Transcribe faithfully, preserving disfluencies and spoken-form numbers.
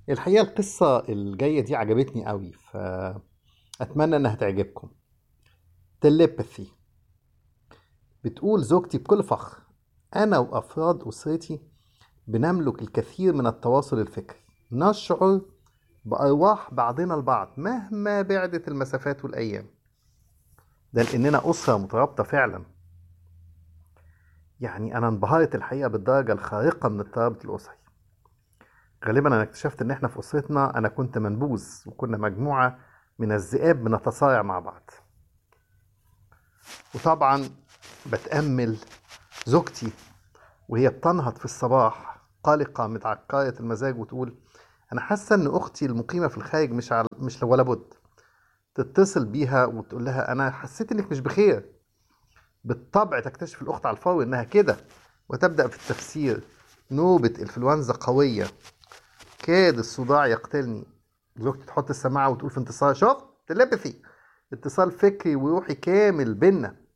الحقيقة القصة الجاية دي عجبتني قوي، فأتمنى إنها تعجبكم. تليباثي. بتقول زوجتي بكل فخر: أنا وأفراد أسرتي بنملك الكثير من التواصل الفكري، نشعر بأرواح بعضنا البعض مهما بعدت المسافات والأيام. ده لأننا أسرة مترابطة فعلا. يعني أنا انبهرت الحقيقة بالدرجة الخارقة من الترابط الأسري. غالبا أنا اكتشفت إن إحنا في أسرتنا أنا كنت منبوذ، وكنا مجموعة من الذئاب بنتصارع مع بعض. وطبعا بتأمل زوجتي وهي بتنهض في الصباح قلقة متعكرة المزاج وتقول: أنا حاسة إن أختي المقيمة في الخارج مش على مش ولا بد. تتصل بيها وتقول لها: أنا حسيت إنك مش بخير. بالطبع تكتشف الأخت على الفور إنها كده، وتبدأ في التفسير: نوبة إنفلونزا قوية، كاد الصداع يقتلني. زوجتي تحط السماعة وتقول في انتصار: شفت؟ تليبثي، اتصال فكري وروحي كامل بينا.